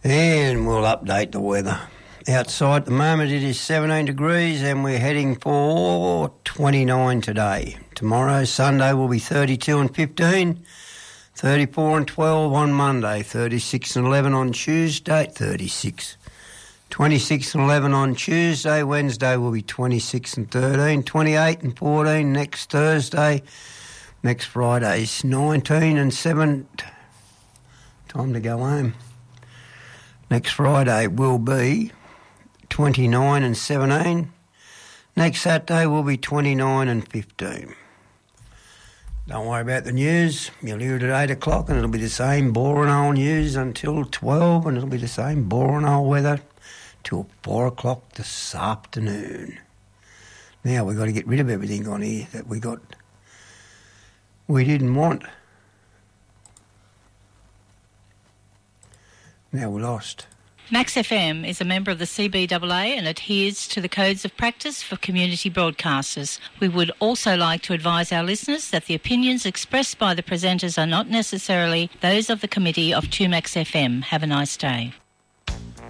And we'll update the weather. Outside at the moment it is 17 degrees and we're heading for 29 today. Tomorrow, Sunday, will be 32 and 15, 34 and 12 on Monday, 36 and 11 on Tuesday, 36. 26 and 11 on Tuesday. Wednesday will be 26 and 13, 28 and 14 next Thursday. Next Friday is 19 and 7. Time to go home. Next Friday will be 29 and 17. Next Saturday will be 29 and 15. Don't worry about the news. You'll hear it at 8 o'clock and it'll be the same boring old news until 12 and it'll be the same boring old weather till 4 o'clock this afternoon. Now we've got to get rid of everything on here that we didn't want. Now we're lost. Max FM is a member of the CBAA and adheres to the codes of practice for community broadcasters. We would also like to advise our listeners that the opinions expressed by the presenters are not necessarily those of the committee of 2Max FM. Have a nice day.